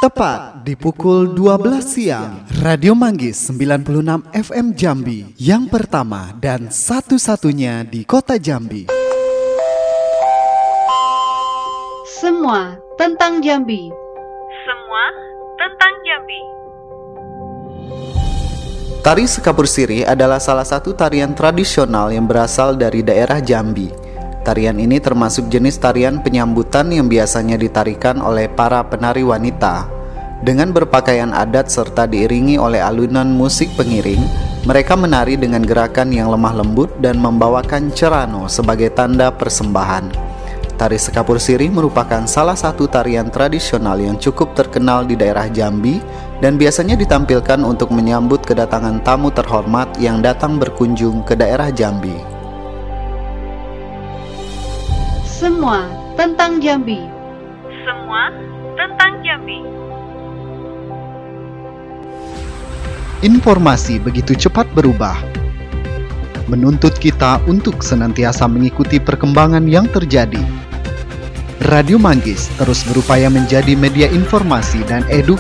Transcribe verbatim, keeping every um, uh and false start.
Tepat di pukul dua belas siang, Radio Manggis sembilan puluh enam F M Jambi, yang pertama dan satu-satunya di kota Jambi. Semua tentang Jambi. Semua tentang Jambi. Tari Sekapur Sirih adalah salah satu tarian tradisional yang berasal dari daerah Jambi. Tarian ini termasuk jenis tarian penyambutan yang biasanya ditarikan oleh para penari wanita. Dengan berpakaian adat serta diiringi oleh alunan musik pengiring, mereka menari dengan gerakan yang lemah lembut dan membawakan cerano sebagai tanda persembahan. Tari Sekapur Sirih merupakan salah satu tarian tradisional yang cukup terkenal di daerah Jambi dan biasanya ditampilkan untuk menyambut kedatangan tamu terhormat yang datang berkunjung ke daerah Jambi. Semua tentang Jambi. Semua tentang Jambi. Informasi begitu cepat berubah, menuntut kita untuk senantiasa mengikuti perkembangan yang terjadi. Radio Manggis terus berupaya menjadi media informasi dan edukasi